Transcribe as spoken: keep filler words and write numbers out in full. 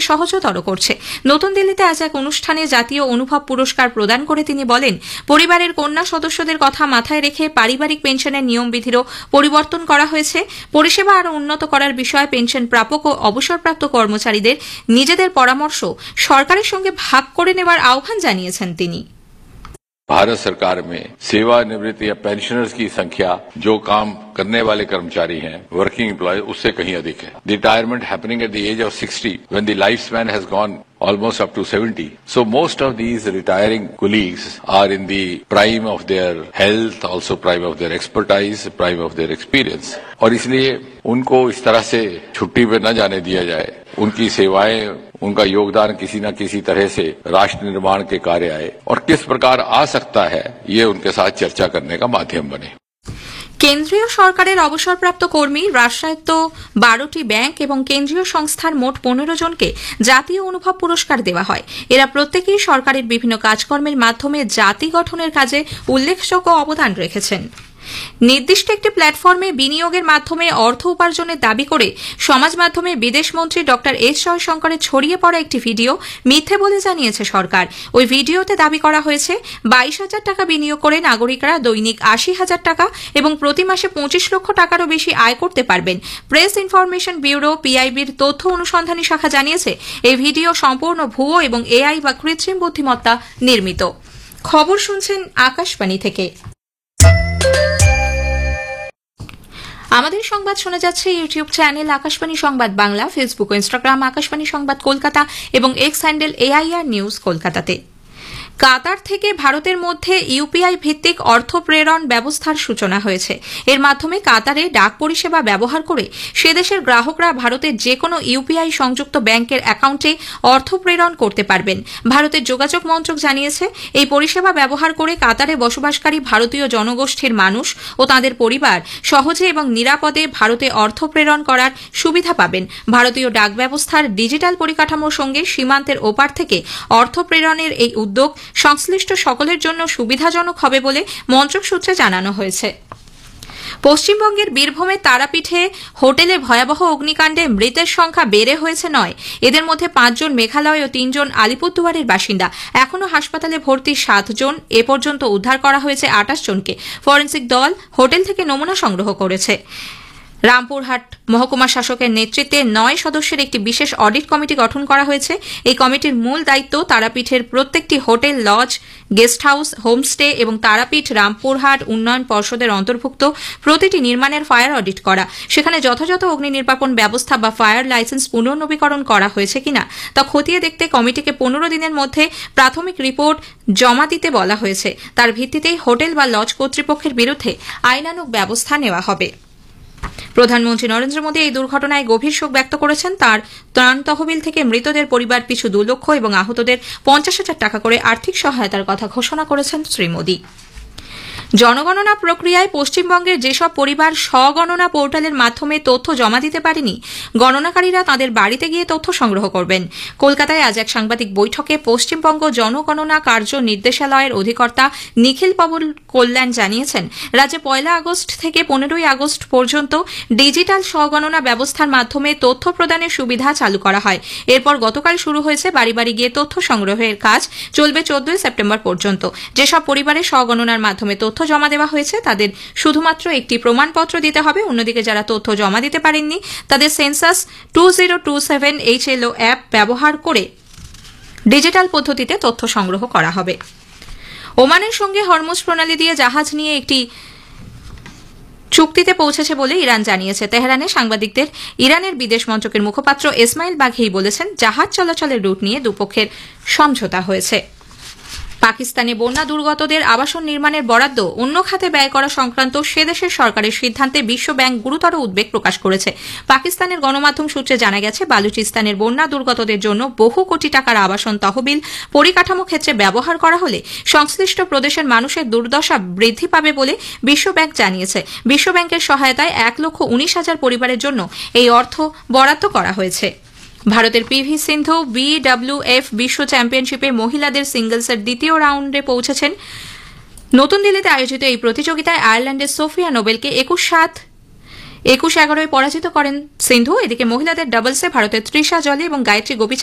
সহজতর করছে। নতুন দিল্লিতে আজ এক অনুষ্ঠানে জাতীয় অনুভব পুরস্কার প্রদান করে তিনি বলেন, পরিবারের কন্যা সদস্যদের কথা মাথায় রেখে পারিবারিক পেনশনের নিয়মবিধিরও পরিবর্তন করা হয়েছে। পরিষেবা আরও উন্নত করার বিষয়ে পেনশন প্রাপক ও অবসরপ্রাপ্ত কর্মচারীদের নিজেদের পরামর্শ সরকারের সঙ্গে ভাগ করে নেওয়ার আহ্বান জানিয়েছেন তিনি। भारत सरकार में सेवानिवृत्ति या पेंशनर्स की संख्या जो काम करने वाले कर्मचारी हैं, वर्किंग एम्प्लॉय, उससे कहीं अधिक है। Retirement happening at the age of sixty when the lifespan has gone almost up to seventy. So most of these retiring colleagues are in the prime of their health, also prime of their expertise, prime of their experience. और इसलिए उनको इस तरह से छुट्टी पे न जाने दिया जाए। उनकी सेवाएं, उनका योगदान किसी न किसी तरह से राष्ट्र निर्माण के कार्य आए और किस प्रकार आ सकता है, ये उनके साथ चर्चा करने का माध्यम बने। কেন্দ্রীয় সরকারের অবসরপ্রাপ্ত কর্মী, রাষ্ট্রায়ত্ত বারোটি ব্যাংক এবং কেন্দ্রীয় সংস্থার মোট পনেরো জনকে জাতীয় অনুভব পুরস্কার দেওয়া হয়। এরা প্রত্যেকেই সরকারের বিভিন্ন কাজকর্মের মাধ্যমে জাতি গঠনের কাজে উল্লেখযোগ্য অবদান রেখেছেন। নির্দিষ্ট একটি প্ল্যাটফর্মে বিনিয়োগের মাধ্যমে অর্থ উপার্জনের দাবি করে সমাজ মাধ্যমে বিদেশমন্ত্রী ডক্টর এস জয়শঙ্করের ছড়িয়ে পড়া একটি ভিডিও মিথ্যে বলে জানিয়েছে সরকার। ওই ভিডিওতে দাবি করা হয়েছে বাইশ হাজার টাকা বিনিয়োগ করে নাগরিকরা দৈনিক আশি হাজার টাকা এবং প্রতি মাসে পঁচিশ লক্ষ টাকারও বেশি আয় করতে পারবেন। প্রেস ইনফরমেশন ব্যুরো পিআইবির তথ্য অনুসন্ধানী শাখা জানিয়েছে, এই ভিডিও সম্পূর্ণ ভুয়ো এবং এআই বা কৃত্রিম বুদ্ধিমত্তা নির্মিত। খবর শুনছেন আকাশবাণী থেকে। আমাদের সংবাদ শোনা যাচ্ছে ইউটিউব চ্যানেল আকাশবাণী সংবাদ বাংলা, ফেসবুক ও ইনস্টাগ্রাম আকাশবাণী সংবাদ কলকাতা এবং এক্স হ্যান্ডেল এআইআর নিউজ কলকাতাতে। কাতার থেকে ভারতের মধ্যে ইউপিআই ভিত্তিক অর্থ প্রেরণ ব্যবস্থার সূচনা হয়েছে। এর মাধ্যমে কাতারে ডাক পরিষেবা ব্যবহার করে সে দেশের গ্রাহকরা ভারতের যে কোনো ইউপিআই সংযুক্ত ব্যাংকের অ্যাকাউন্টে অর্থ প্রেরণ করতে পারবেন। ভারতের যোগাযোগ মন্ত্রক জানিয়েছে, এই পরিষেবা ব্যবহার করে কাতারে বসবাসকারী ভারতীয় জনগোষ্ঠীর মানুষ ও তাদের পরিবার সহজে এবং নিরাপদে ভারতে অর্থ প্রেরণ করার সুবিধা পাবেন। ভারতীয় ডাক ব্যবস্থার ডিজিটাল পরিকাঠামোর সঙ্গে সীমান্তের ওপার থেকে অর্থ প্রেরণের এই উদ্যোগ সংশ্লিষ্ট সকলের জন্য সুবিধাজনক হবে বলে মন্ত্রক সূত্রে জানানো হয়েছে। পশ্চিমবঙ্গের বীরভূমের তারাপীঠে হোটেলে ভয়াবহ অগ্নিকাণ্ডে মৃতের সংখ্যা বেড়ে হয়েছে নয়। এদের মধ্যে পাঁচজন মেঘালয় ও তিনজন আলিপুরদুয়ারের বাসিন্দা। এখনও হাসপাতালে ভর্তি সাতজন। এ পর্যন্ত উদ্ধার করা হয়েছে আটাশ জনকে। ফরেন্সিক দল হোটেল থেকে নমুনা সংগ্রহ করেছে। রামপুরহাট মহকুমা শাসকের নেতৃত্বে নয় সদস্যের একটি বিশেষ অডিট কমিটি গঠন করা হয়েছে। এই কমিটির মূল দায়িত্ব তারাপীঠের প্রত্যেকটি hotel, lodge, guest house, homestay এবং তারাপীঠ রামপুরহাট উন্নয়ন পর্ষদের অন্তর্ভুক্ত প্রতিটি নির্মাণের ফায়ার অডিট করা। সেখানে যথাযথ অগ্নি নির্বাপন ব্যবস্থা বা ফায়ার লাইসেন্স পুনর্নবীকরণ করা হয়েছে কিনা তা খতিয়ে দেখতে কমিটিকে পনেরো দিনের মধ্যে প্রাথমিক রিপোর্ট জমা দিতে বলা হয়েছে। তার ভিত্তিতেই হোটেল বা লজ কর্তৃপক্ষের বিরুদ্ধে আইনানুগ ব্যবস্থা নেওয়া হবে। প্রধানমন্ত্রী নরেন্দ্র মোদী এই দুর্ঘটনায় গভীর শোক ব্যক্ত করেছেন। তাঁর ত্রাণ তহবিল থেকে মৃতদের পরিবার পিছু দু লক্ষ এবং আহতদের পঞ্চাশ হাজার টাকা করে আর্থিক সহায়তার কথা ঘোষণা করেছেন শ্রী মোদী। জনগণনা প্রক্রিয়ায় পশ্চিমবঙ্গের যেসব পরিবার স্বগণনা পোর্টালের মাধ্যমে তথ্য জমা দিতে পারেনি, গণনাকারীরা তাদের বাড়িতে গিয়ে তথ্য সংগ্রহ করবেন। কলকাতায় আজ এক সাংবাদিক বৈঠকে পশ্চিমবঙ্গ জনগণনা কার্য নির্দেশালয়ের অধিকর্তা নিখিল পবন কল্যাণ জানিয়েছেন, রাজ্যে পয়লা আগস্ট থেকে পনেরোই আগস্ট পর্যন্ত ডিজিটাল স্বগণনা ব্যবস্থার মাধ্যমে তথ্য প্রদানের সুবিধা চালু করা হয়। এরপর গতকাল শুরু হয়েছে বাড়ি বাড়ি গিয়ে তথ্য সংগ্রহের কাজ, চলবে চোদ্দই সেপ্টেম্বর পর্যন্ত। যেসব পরিবারের স্বগণনার মাধ্যমে তথ্য জমা দেওয়া হয়েছে তাদের শুধুমাত্র একটি প্রমাণপত্র দিতে হবে। অন্যদিকে যারা তথ্য জমা দিতে পারেননি তাদের census two zero two seven এইচএলও app ব্যবহার করে ডিজিটাল পদ্ধতিতে তথ্য সংগ্রহ করা হবে। ওমানের সঙ্গে হরমুজ প্রণালী দিয়ে জাহাজ নিয়ে একটি চুক্তিতে পৌঁছেছে বলে ইরান জানিয়েছে। তেহরানে সাংবাদিকদের ইরানের বিদেশ মন্ত্রকের মুখপাত্র ইসমাইল বাঘেই বলেছেন, জাহাজ চলাচলের রুট নিয়ে দুপক্ষের সমঝোতা হয়েছে। পাকিস্তানে বন্যা দুর্গতদের আবাসন নির্মাণের বরাদ্দ অন্য খাতে ব্যয় করা সংক্রান্ত সে দেশের সরকারের সিদ্ধান্তে বিশ্ব ব্যাংক গুরুতর উদ্বেগ প্রকাশ করেছে। পাকিস্তানের গণমাধ্যম সূত্রে জানা গেছে, বালুচিস্তানের বন্যা দুর্গতদের জন্য বহু কোটি টাকার আবাসন তহবিল পরিকাঠামো ক্ষেত্রে ব্যবহার করা হলে সংশ্লিষ্ট প্রদেশের মানুষের দুর্দশা বৃদ্ধি পাবে বলে বিশ্ব ব্যাংক জানিয়েছে। বিশ্ব ব্যাংকের সহায়তায় এক লক্ষ উনিশ হাজার পরিবারের জন্য এই অর্থ বরাদ্দ করা হয়েছে। ভারতের পিভি সিন্ধু বিডব্লিউএফ বিশ্ব চ্যাম্পিয়নশিপে মহিলাদের সিঙ্গলসের দ্বিতীয় রাউন্ডে পৌঁছেছেন। নতুন দিল্লিতে আয়োজিত এই প্রতিযোগিতায় আয়ারল্যান্ডের সোফিয়া নোবেলকে একুশ সাত একুশ এগারোয় পরাজিত করেন সিন্ধু। এদিকে মহিলাদের ডাবলসে ভারতের তৃষা জলি এবং গায়ত্রী গোপী